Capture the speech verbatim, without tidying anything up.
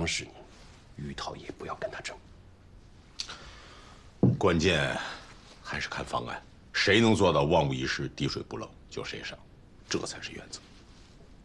方是你，于涛也不要跟他争。 关键还是看方案，谁能做到万无一失、滴水不漏，就谁上，这才是原则。